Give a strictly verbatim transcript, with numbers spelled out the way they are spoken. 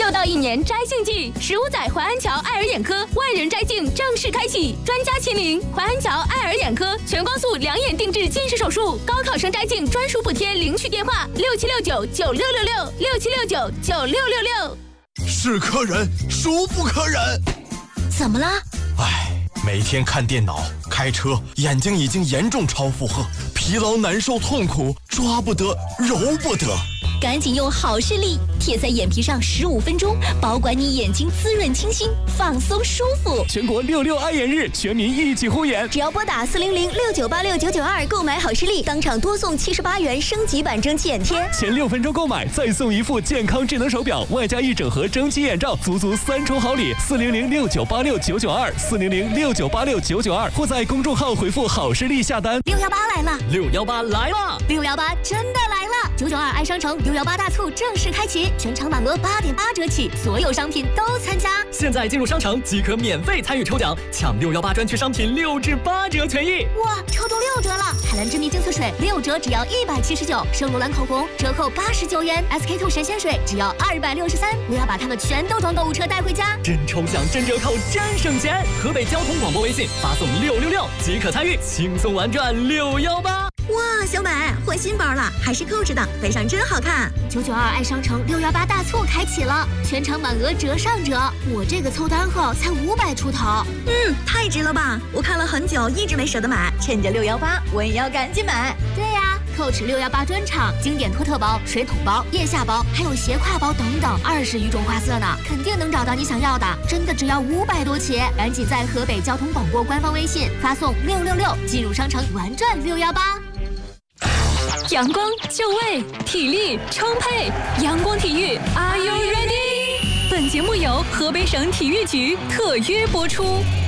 又到一年摘镜季，十五载淮安桥爱尔眼科万人摘镜正式开启，专家亲临淮安桥爱尔眼科全光速两眼定制近视手术，高考生摘镜专属补贴，领取电话六七六九九六六六六七六九九六六六。 是客人，孰不可忍？ 怎么了？ 唉，每天看电脑、开车，眼睛已经严重超负荷，疲劳、难受、痛苦，抓不得，揉不得。 赶紧用好视力贴在眼皮上十五分钟，保管你眼睛滋润清新，放松舒服。 全国六六爱眼日，全民一起护眼。 只要拨打四零零六九八六九九二购买好视力，当场多送七十八元升级版蒸汽眼贴。 前六分钟购买再送一副健康智能手表，外加一整盒蒸汽眼罩，足足三重好礼。四零零六九八六九九二，四零零六九八六九九二，或在公众号回复好视力下单。 六幺八来了， 六幺八来了， 六幺八真的来了！九九二爱商城六幺八大促正式开启，全场满额八点八折起，所有商品都参加。 现在进入商城即可免费参与抽奖，抢六幺八专区商品六至八折权益。 哇，抽中六折了！海蓝之谜净色水六折只要一百七十九，圣罗兰口红折扣八十九元 ，S K two 神仙水只要二百六十三。我要把它们全都装购物车带回家。 真抽奖，真折扣，真省钱！河北交通广播微信发送六六六即可参与，轻松玩转六幺八。 哇，小美换新包了，还是 Coach 的，背上真好看。 九九二爱商城六幺八大促开启了，全场满额折上折，我这个凑单后才五百出头。 嗯，太值了吧！我看了很久，一直没舍得买，趁着六幺八，我也要赶紧买。 对呀、啊、，Coach 六幺八专场，经典托特包、水桶包、腋下包，还有斜挎包等等，二十余种花色呢，肯定能找到你想要的。真的只要五百多起，赶紧在河北交通广播官方微信发送六六六进入商城玩转六幺八。阳光就位，体力充沛，阳光体育 ，Are you ready？ 本节目由河北省体育局特约播出。